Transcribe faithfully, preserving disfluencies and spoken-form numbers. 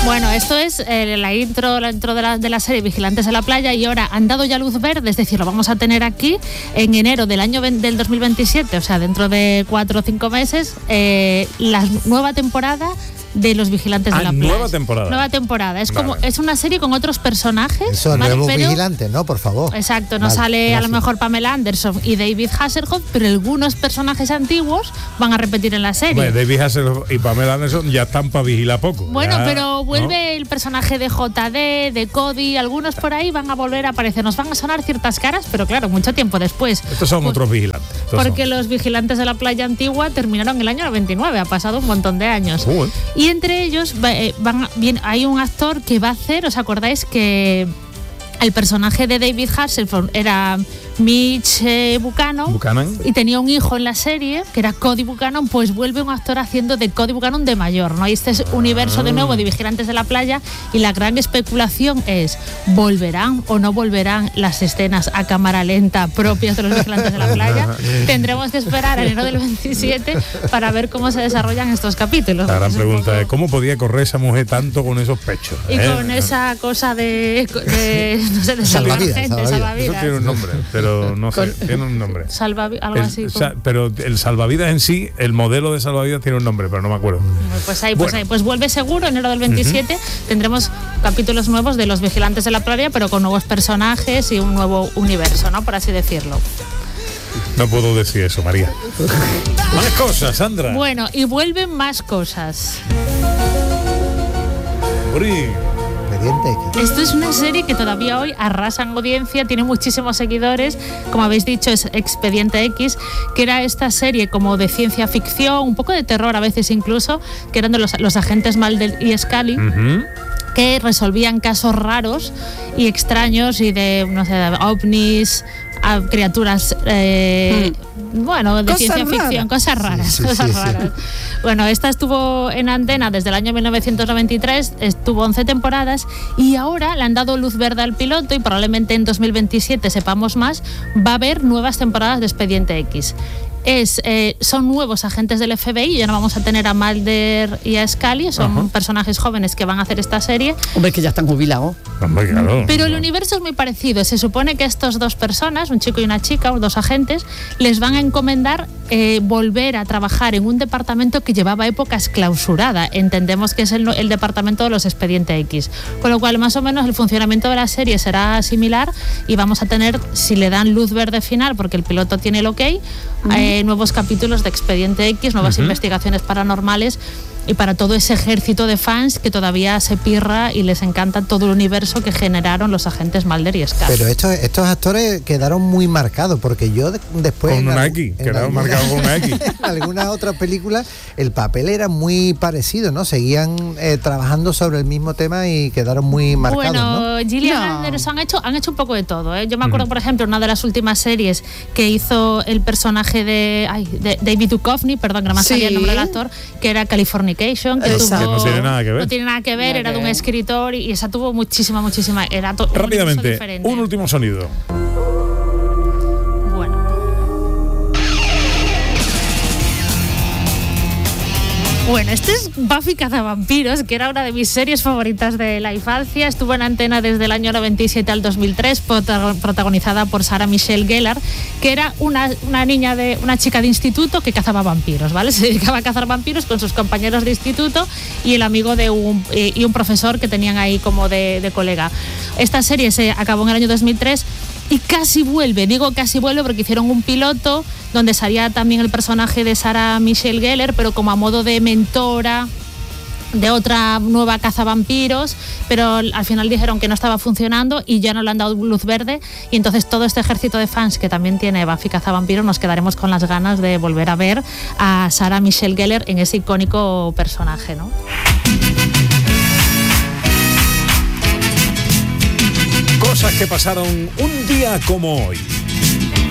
Bueno, esto es eh, la intro, la intro de la, de la serie Vigilantes de la Playa, y ahora han dado ya luz verde, es decir, lo vamos a tener aquí en enero del año del dos mil veintisiete, o sea, dentro de cuatro o cinco meses, eh, la nueva temporada de Los Vigilantes ah, de la Playa. Nueva temporada. Nueva temporada. Es como vale. Es una serie con otros personajes. Son ¿vale? nuevos pero, vigilantes, ¿no? Por favor. Exacto, no vale, sale gracias. a lo mejor Pamela Anderson y David Hasselhoff, pero algunos personajes antiguos van a repetir en la serie. Bueno, David Hasselhoff y Pamela Anderson ya están para vigilar poco. Bueno, ya, pero vuelve, ¿no? el personaje de J D, de Cody, algunos por ahí van a volver a aparecer. Nos van a sonar ciertas caras, pero claro, mucho tiempo después. Estos son pues, otros vigilantes. Estos porque son. Los Vigilantes de la Playa Antigua terminaron en el año noventa y nueve, ha pasado un montón de años. Uh, Y entre ellos eh, van, bien, hay un actor que va a hacer, ¿os acordáis que el personaje de David Hasselhoff era Mitch eh, Buchanan, Buchanan y tenía un hijo en la serie que era Cody Buchanan? Pues vuelve un actor haciendo de Cody Buchanan de mayor, ¿no? Y este es universo de nuevo de Vigilantes de la Playa, y la gran especulación es: ¿volverán o no volverán las escenas a cámara lenta propias de Los Vigilantes de la Playa? Tendremos que esperar a enero del veintisiete para ver cómo se desarrollan estos capítulos. La gran Es un pregunta poco... es: ¿cómo podía correr esa mujer tanto con esos pechos? Y ¿eh? con esa cosa de, de no sé, de salvar Salvavidas, gente, salvavidas. salvavidas. Eso tiene un nombre, pero no sé, Con- tiene un nombre. Salvavi- algo El- así. o como- sea, pero el salvavidas en sí, el modelo de salvavidas tiene un nombre, pero no me acuerdo. Pues ahí, pues Bueno. ahí, pues vuelve seguro, enero del veintisiete, uh-huh. Tendremos capítulos nuevos de Los Vigilantes de la Playa, pero con nuevos personajes y un nuevo universo, ¿no? Por así decirlo. No puedo decir eso, María. Más cosas, Sandra. Bueno, y vuelven más cosas. Uri. Expediente X. Esto es una serie que todavía hoy arrasa en audiencia, tiene muchísimos seguidores, como habéis dicho, es Expediente X, que era esta serie como de ciencia ficción, un poco de terror a veces incluso, que eran de los, los agentes Mulder y Scully, Uh-huh. que resolvían casos raros y extraños y de, no sé, de ovnis, a criaturas, eh, mm. bueno, de Cosas ciencia ficción, raras. cosas raras, Sí, sí, cosas sí, sí. raras. Bueno, esta estuvo en antena desde el año mil novecientos noventa y tres, estuvo once temporadas, y ahora le han dado luz verde al piloto, y probablemente en dos mil veintisiete sepamos más. Va a haber nuevas temporadas de Expediente X. Es, eh, son nuevos agentes del F B I, ya no vamos a tener a Mulder y a Scully, son Ajá. personajes jóvenes que van a hacer esta serie. Hombre, que ya están jubilados. Hombre, claro. Pero el universo es muy parecido. Se supone que estos dos personas, un chico y una chica, dos agentes, les van a encomendar eh, volver a trabajar en un departamento que llevaba épocas clausurada. Entendemos que es el, el departamento de los Expediente X. Con lo cual, más o menos, el funcionamiento de la serie será similar, y vamos a tener, si le dan luz verde final, porque el piloto tiene el ok, uh-huh. eh, nuevos capítulos de Expediente X, nuevas uh-huh. investigaciones paranormales, y para todo ese ejército de fans que todavía se pirra y les encanta todo el universo que generaron los agentes Mulder y Scully. Pero estos, estos actores quedaron muy marcados, porque yo de, después... Con en una algu- X, en quedaron alguna- marcados con una X. En algunas otras películas el papel era muy parecido, ¿no? Seguían eh, trabajando sobre el mismo tema y quedaron muy marcados, Bueno, ¿no? Gillian No. Anderson han hecho, han hecho un poco de todo, ¿eh? Yo me acuerdo, Ujú. por ejemplo, una de las últimas series que hizo el personaje de, ay, de David Duchovny, perdón, que no me Sí. salía el nombre del actor, que era Californication, que Exacto. tuvo- Que no tiene nada que ver. No tiene nada que ver, Nada era que de un ver. escritor, y esa tuvo muchísima, muchísima. Era to- un universo Rápidamente, diferente. un último sonido. Bueno. Bueno, este es Buffy Cazavampiros, que era una de mis series favoritas de la infancia. Estuvo en antena desde el año noventa y siete al dos mil tres, prota- protagonizada por Sarah Michelle Gellar, que era una, una niña de una chica de instituto que cazaba vampiros, ¿vale? Se dedicaba a cazar vampiros con sus compañeros de instituto y el amigo de un, eh, y un profesor que tenían ahí como de, de colega. Esta serie se acabó en el año dos mil tres. Y casi vuelve, digo casi vuelve porque hicieron un piloto donde salía también el personaje de Sarah Michelle Gellar, pero como a modo de mentora de otra nueva cazavampiros, pero al final dijeron que no estaba funcionando y ya no le han dado luz verde, y entonces todo este ejército de fans que también tiene Buffy Cazavampiros nos quedaremos con las ganas de volver a ver a Sarah Michelle Gellar en ese icónico personaje, ¿no? Cosas que pasaron un día como hoy.